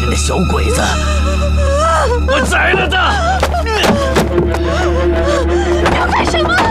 人的小鬼子，我宰了他！ 要干什么？